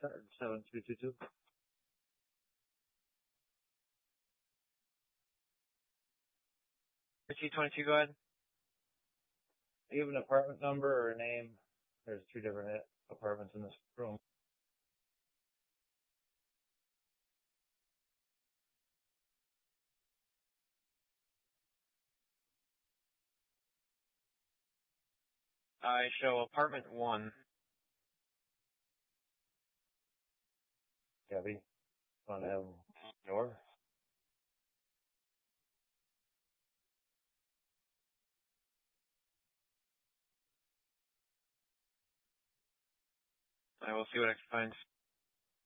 7322. Richie 22, go ahead. Do you have an apartment number or a name? There's 2 different apartments in this room. I show apartment 1. Gabby, want to have your? I will see what I can find.